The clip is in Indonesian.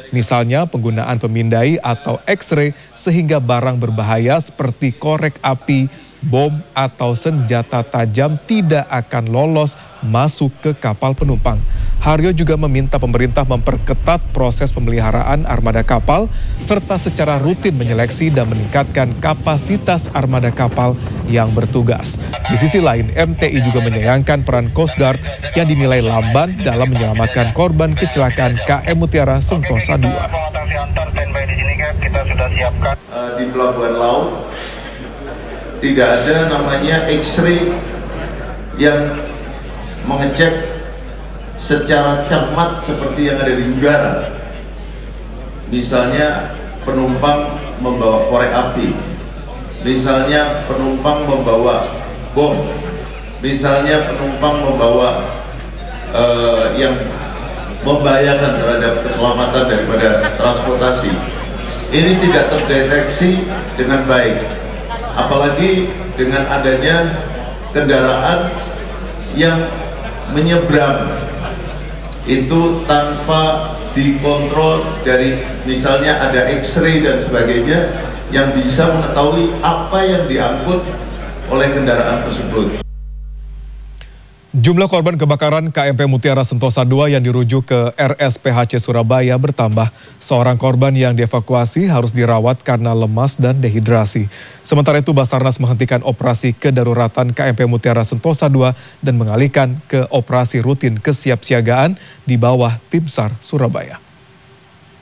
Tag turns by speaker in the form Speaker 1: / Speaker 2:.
Speaker 1: Misalnya penggunaan pemindai atau X-ray sehingga barang berbahaya seperti korek api, bom atau senjata tajam tidak akan lolos masuk ke kapal penumpang. Haryo juga meminta pemerintah memperketat proses pemeliharaan armada kapal serta secara rutin menyeleksi dan meningkatkan kapasitas armada kapal yang bertugas. Di sisi lain, MTI juga menyayangkan peran Coast Guard yang dinilai lamban dalam menyelamatkan korban kecelakaan KM Mutiara Sentosa II.
Speaker 2: Di Pelabuhan Laut tidak ada namanya X-ray yang mengecek secara cermat seperti yang ada di udara. Misalnya penumpang membawa korek api, misalnya penumpang membawa bom, misalnya penumpang membawa yang membahayakan terhadap keselamatan daripada transportasi. Ini tidak terdeteksi dengan baik, apalagi dengan adanya kendaraan yang menyeberang itu tanpa dikontrol dari misalnya ada X-ray dan sebagainya yang bisa mengetahui apa yang diangkut oleh kendaraan tersebut.
Speaker 1: Jumlah korban kebakaran KMP Mutiara Sentosa II yang dirujuk ke RSPHC Surabaya bertambah. Seorang korban yang dievakuasi harus dirawat karena lemas dan dehidrasi. Sementara itu Basarnas menghentikan operasi kedaruratan KMP Mutiara Sentosa II dan mengalihkan ke operasi rutin kesiapsiagaan di bawah Tim SAR Surabaya.